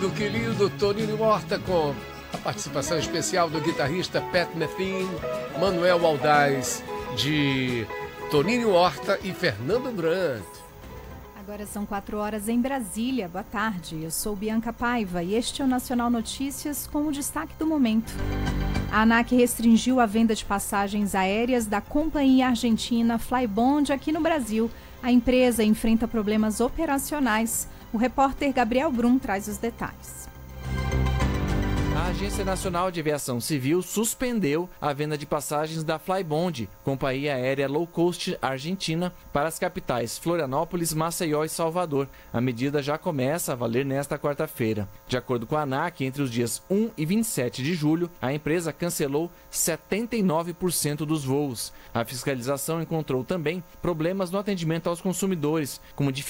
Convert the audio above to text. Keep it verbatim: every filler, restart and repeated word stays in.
lindo, que lindo, Toninho Horta com a participação especial do guitarrista Pat Metheny, Manuel Aldaz, de Toninho Horta e Fernando Brant. Agora são quatro horas em Brasília. Boa tarde, eu sou Bianca Paiva e este é o Nacional Notícias com o destaque do momento. A ANAC restringiu a venda de passagens aéreas da companhia argentina Flybond aqui no Brasil. A empresa enfrenta problemas operacionais. O repórter Gabriel Brum traz os detalhes. A Agência Nacional de Aviação Civil suspendeu a venda de passagens da Flybond, companhia aérea low cost argentina, para as capitais Florianópolis, Maceió e Salvador. A medida já começa a valer nesta quarta-feira. De acordo com a ANAC, entre os dias um e vinte e sete de julho, a empresa cancelou setenta e nove por cento dos voos. A fiscalização encontrou também problemas no atendimento aos consumidores, como dificuldades